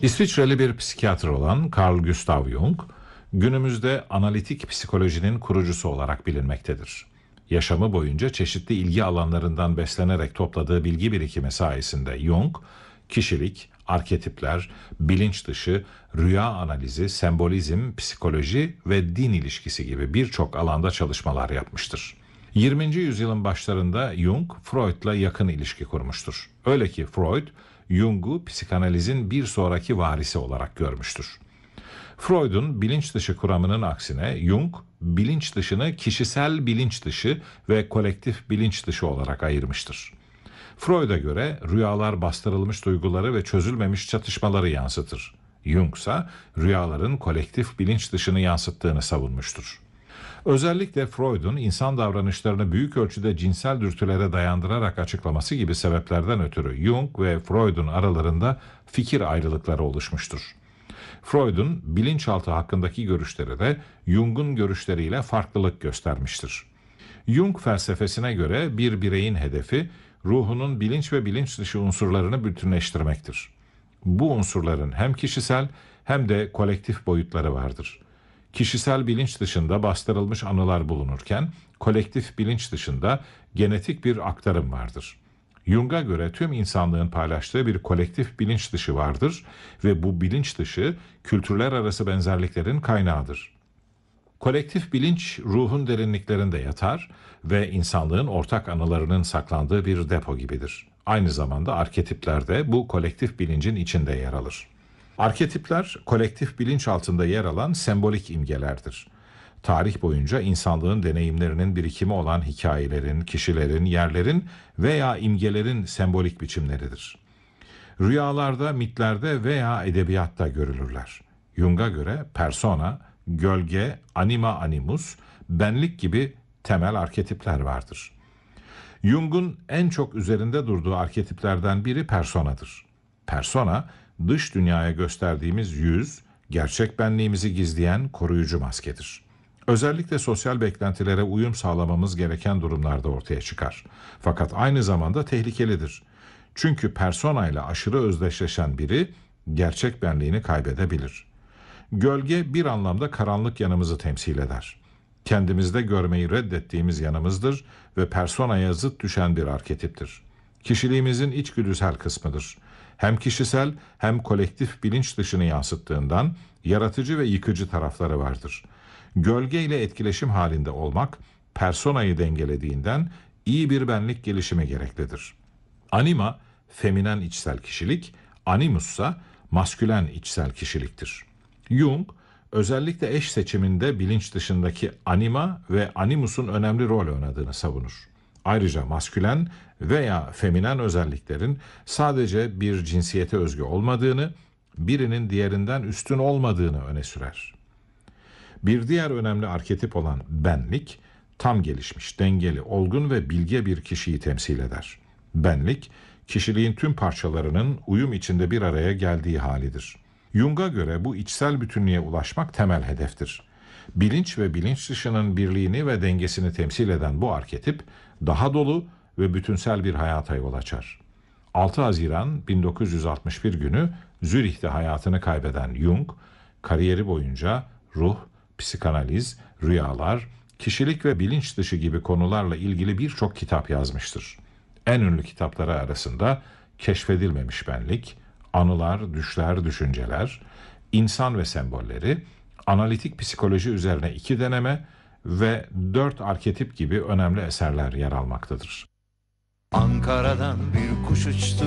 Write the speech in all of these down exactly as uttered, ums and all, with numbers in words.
İsviçreli bir psikiyatr olan Carl Gustav Jung, günümüzde analitik psikolojinin kurucusu olarak bilinmektedir. Yaşamı boyunca çeşitli ilgi alanlarından beslenerek topladığı bilgi birikimi sayesinde Jung, kişilik, arketipler, bilinç dışı, rüya analizi, sembolizm, psikoloji ve din ilişkisi gibi birçok alanda çalışmalar yapmıştır. yirminci yüzyılın başlarında Jung, Freud'la yakın ilişki kurmuştur. Öyle ki Freud, Jung'u psikanalizin bir sonraki varisi olarak görmüştür. Freud'un bilinç dışı kuramının aksine Jung, bilinç dışını kişisel bilinç dışı ve kolektif bilinç dışı olarak ayırmıştır. Freud'a göre rüyalar bastırılmış duyguları ve çözülmemiş çatışmaları yansıtır. Jung ise rüyaların kolektif bilinç dışını yansıttığını savunmuştur. Özellikle Freud'un insan davranışlarını büyük ölçüde cinsel dürtülere dayandırarak açıklaması gibi sebeplerden ötürü Jung ve Freud'un aralarında fikir ayrılıkları oluşmuştur. Freud'un bilinçaltı hakkındaki görüşleri de Jung'un görüşleriyle farklılık göstermiştir. Jung felsefesine göre bir bireyin hedefi ruhunun bilinç ve bilinç dışı unsurlarını bütünleştirmektir. Bu unsurların hem kişisel hem de kolektif boyutları vardır. Kişisel bilinç dışında bastırılmış anılar bulunurken, kolektif bilinç dışında genetik bir aktarım vardır. Jung'a göre tüm insanlığın paylaştığı bir kolektif bilinç dışı vardır ve bu bilinç dışı kültürler arası benzerliklerin kaynağıdır. Kolektif bilinç ruhun derinliklerinde yatar ve insanlığın ortak anılarının saklandığı bir depo gibidir. Aynı zamanda arketipler de bu kolektif bilincin içinde yer alır. Arketipler, kolektif bilinç altında yer alan sembolik imgelerdir. Tarih boyunca insanlığın deneyimlerinin birikimi olan hikayelerin, kişilerin, yerlerin veya imgelerin sembolik biçimleridir. Rüyalarda, mitlerde veya edebiyatta görülürler. Jung'a göre persona, gölge, anima animus, benlik gibi temel arketipler vardır. Jung'un en çok üzerinde durduğu arketiplerden biri personadır. Persona, dış dünyaya gösterdiğimiz yüz, gerçek benliğimizi gizleyen koruyucu maskedir. Özellikle sosyal beklentilere uyum sağlamamız gereken durumlarda ortaya çıkar. Fakat aynı zamanda tehlikelidir. Çünkü persona ile aşırı özdeşleşen biri gerçek benliğini kaybedebilir. Gölge bir anlamda karanlık yanımızı temsil eder. Kendimizde görmeyi reddettiğimiz yanımızdır ve personaya zıt düşen bir arketiptir. Kişiliğimizin içgüdüsel kısmıdır. Hem kişisel hem kolektif bilinç dışını yansıttığından yaratıcı ve yıkıcı tarafları vardır. Gölge ile etkileşim halinde olmak, personayı dengelediğinden iyi bir benlik gelişimi gereklidir. Anima, feminen içsel kişilik, animus ise maskülen içsel kişiliktir. Jung, özellikle eş seçiminde bilinç dışındaki anima ve animusun önemli rol oynadığını savunur. Ayrıca maskülen veya feminen özelliklerin sadece bir cinsiyete özgü olmadığını, birinin diğerinden üstün olmadığını öne sürer. Bir diğer önemli arketip olan benlik, tam gelişmiş, dengeli, olgun ve bilge bir kişiyi temsil eder. Benlik, kişiliğin tüm parçalarının uyum içinde bir araya geldiği halidir. Jung'a göre bu içsel bütünlüğe ulaşmak temel hedeftir. Bilinç ve bilinç dışının birliğini ve dengesini temsil eden bu arketip, daha dolu ve bütünsel bir hayata yol açar. altı Haziran bin dokuz yüz altmış bir günü Zürih'te hayatını kaybeden Jung, kariyeri boyunca ruh, psikanaliz, rüyalar, kişilik ve bilinç dışı gibi konularla ilgili birçok kitap yazmıştır. En ünlü kitapları arasında Keşfedilmemiş Benlik, Anılar, Düşler, Düşünceler, İnsan ve Sembolleri, Analitik Psikoloji üzerine iki deneme ve dört arketip gibi önemli eserler yer almaktadır. Ankara'dan bir kuş uçtu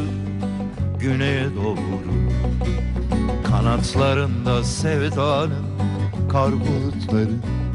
güneye doğru, kanatlarında sevdanın kar bulutları.